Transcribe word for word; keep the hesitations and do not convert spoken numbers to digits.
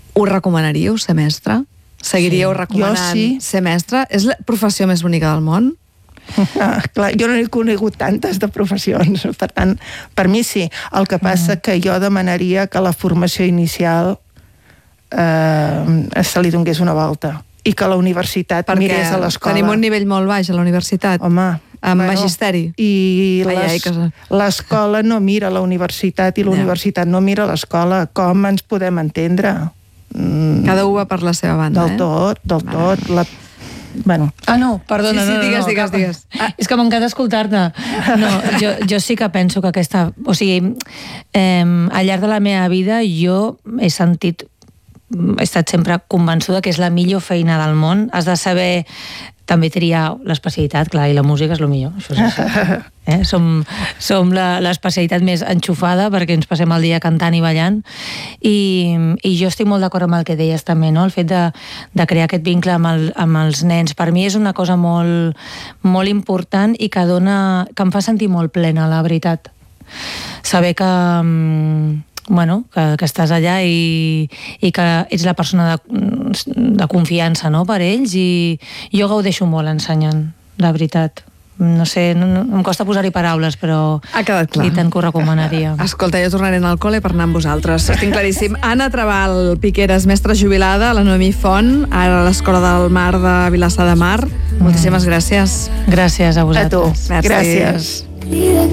Ho recomanaríeu, ser mestre? Seguiríeu sí. recomanant sí. ser mestre? És la professió més bonica del món? Ah, clar, jo no he conegut tantes de professions, per tant, per mi sí. El que passa mm. que jo demanaria que la formació inicial eh, se li donés una volta i que la universitat perquè mirés a l'escola. Tenim un nivell molt baix a la universitat. Home, amb bueno, magisteri. I ai, ai, que... l'escola no mira la universitat i la yeah. universitat no mira l'escola. Com ens podem entendre? Mm, Cada un va per la seva banda, del eh? tot, del tot. La... Bueno. Ah, no, perdona. Sí, sí, no, digues, no, digues, no, digues. Ah, és que m'encanta escoltar-te. No, jo, jo sí que penso que aquesta... O sigui, eh, al llarg de la meva vida jo he sentit he estat sempre convençuda que és la millor feina del món. Has de saber també triar l'especialitat, clar, i la música és el millor, això és així. Eh? Som, som l'especialitat més enxufada perquè ens passem el dia cantant i ballant i, i jo estic molt d'acord amb el que deies també, no? El fet de, de crear aquest vincle amb, el, amb els nens, per mi és una cosa molt, molt important i que, dona, que em fa sentir molt plena, la veritat. Saber que... bueno, que, que estàs allà i, i que ets la persona de, de confiança, no?, per ells, i jo gaudeixo molt ensenyant, de veritat. No sé, no, no, em costa posar-hi paraules, però ha quedat clar. I tant que ho recomanaria. Escolta, jo tornaré al col·le per anar amb vosaltres. Estic claríssim. Anna Trabal Piqueras, mestra jubilada, la Noemí Font, ara a l'Escola del Mar de Vilassar de Mar. Mm. Moltíssimes gràcies. Gràcies a vosaltres. A tu. Gràcies.